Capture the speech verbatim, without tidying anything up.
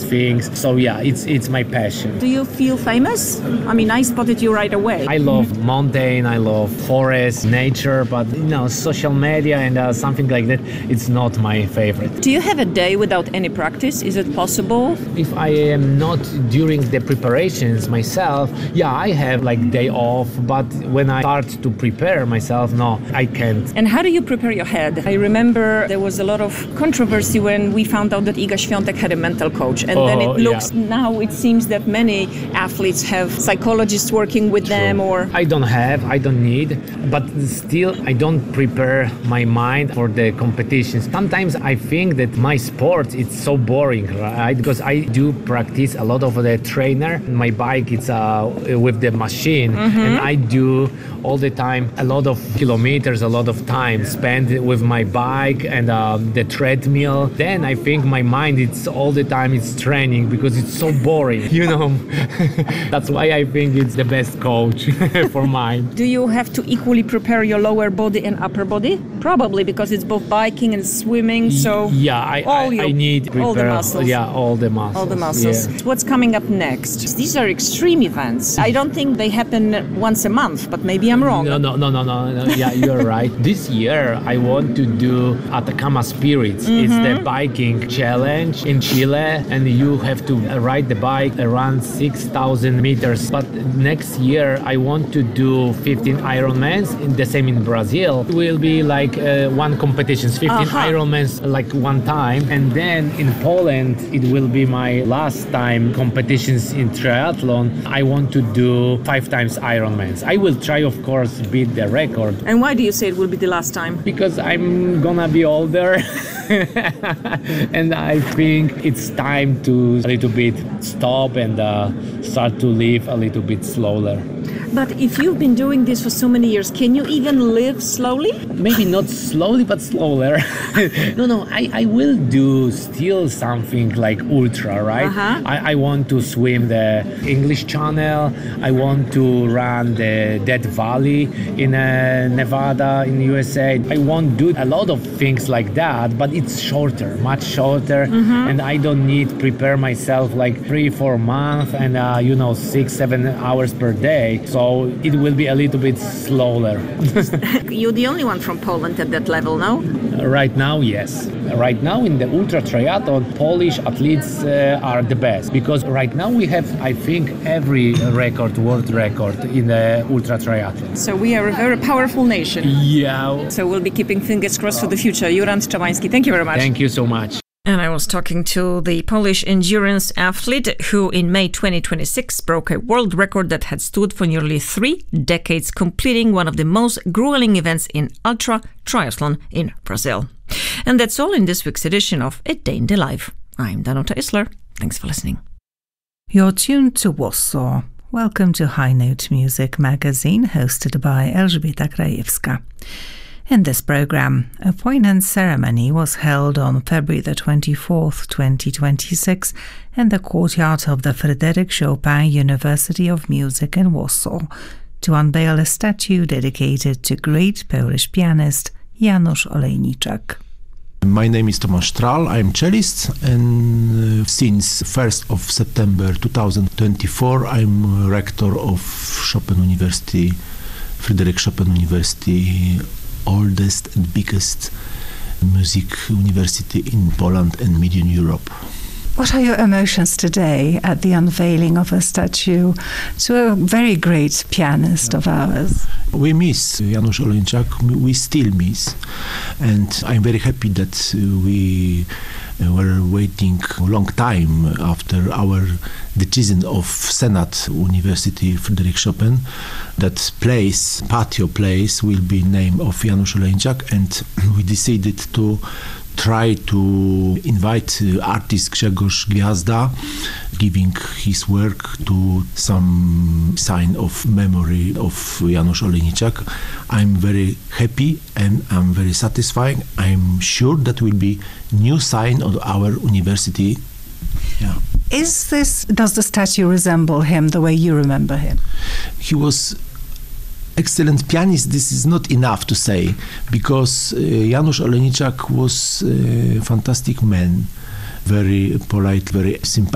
things. So yeah, it's it's my passion. Do you feel famous? I mean, I spotted you right away. I love mountain, I love forest, nature, but you know, social media and uh, something like that, it's not my favorite. Do you have a day without any practice? Is it possible? If I am not during the preparations myself, yeah, I have like day off, but when I start to prepare myself, no, I can't. And how do you prepare your head? I remember there was a lot of controversy when we found out that Iga Świątek had a mental coach, and oh, then it looks, yeah. now it seems that many athletes have psychologists working with True. them, or... I don't have, I don't need, but still I don't prepare my mind for the competitions. Sometimes I think that my sport, it's so boring, right? Because I do practice a lot of the trainer. My bike, it's uh, with the machine, mm-hmm. and I do all the time a lot of kilometers, a lot of time spent with my bike and uh, the treadmill. Then I think my mind, it's all the time it's training because it's so boring, you know. That's why I think it's the best coach for mine. Do you have to equally prepare your lower body and upper body? Probably, because it's both biking and swimming, so... Yeah, I, all I, your, I need to prepare... all the muscles. Yeah, all the muscles. All the muscles. Yeah. What's coming up next? These are extreme events. I don't think they happen once a month, but maybe I'm wrong. No, no, no, no, no. no. Yeah, you're right. This year, I want to do Atacama Spirits. Mm-hmm. It's the biking challenge in Chile, and you have to ride the bike around six thousand meters. But next year, I want to do fifteen Ironmans, the same in Brazil. It will be like uh, one competition, fifteen uh-huh. Ironmans like one time. And then in Poland, it will be my last time competitions in triathlon. I want to do five times Ironmans. I will try, of course, beat the record. And why do you say it will be the last time? Because I'm gonna be older. And I think it's time to a little bit stop and uh, start to live a little bit slower. But if you've been doing this for so many years, can you even live slowly? Maybe not slowly, but slower. no, no, I, I will do still something like ultra, right? Uh-huh. I, I want to swim the English Channel. I want to run the Death Valley in uh, Nevada, in U S A. I won't do a lot of things like that, but it's shorter, much shorter. Mm-hmm. And I don't need to prepare myself like three, four months and, uh, you know, six, seven hours per day. So it will be a little bit slower. You're the only one from Poland at that level, no? Right now, yes. Right now in the ultra triathlon, Polish athletes uh, are the best because right now we have, I think, every record, world record in the ultra triathlon. So we are a very powerful nation. Yeah. So we'll be keeping fingers crossed for the future. Jurand Czabański, thank you very much. Thank you so much. And I was talking to the Polish endurance athlete who in May twenty twenty-six broke a world record that had stood for nearly three decades, completing one of the most grueling events in ultra triathlon in Brazil. And that's all in this week's edition of A Day in the Life. I'm Danuta Isler. Thanks for listening. You're tuned to Warsaw. Welcome to High Note Music Magazine, hosted by Elżbieta Krajewska. In this program, a poignant ceremony was held on February the twenty-fourth, twenty twenty-six, in the courtyard of the Fryderyk Chopin University of Music in Warsaw, to unveil a statue dedicated to great Polish pianist Janusz Olejniczak. My name is Tomasz Stral, I'm cellist, and uh, since first of September two thousand twenty-four I'm rector of Chopin University, Fryderyk Chopin University, oldest and biggest music university in Poland and Median Europe. What are your emotions today at the unveiling of a statue to a very great pianist of ours? We miss Janusz Olejniczak, we still miss, and I'm very happy that we were waiting a long time after our decision of Senate University Fryderyk Chopin that place, patio place, will be named of Janusz Olejniczak, and we decided to try to invite uh, artist Grzegorz Gwiazda, giving his work to some sign of memory of Janusz Olejniczak. I'm very happy and I'm very satisfied. I'm sure that will be new sign of our university. Yeah. Is this, does the statue resemble him the way you remember him? He was excellent pianist. This is not enough to say, because uh, Janusz Olejniczak was a fantastic man, very polite, very sympathetic.